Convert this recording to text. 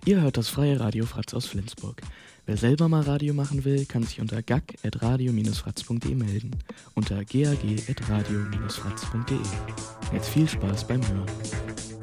Ihr hört das freie Radio Fratz aus Flensburg. Wer selber mal Radio machen will, kann sich unter gag@radio-fratz.de melden. Unter gag@radio-fratz.de. Jetzt viel Spaß beim Hören.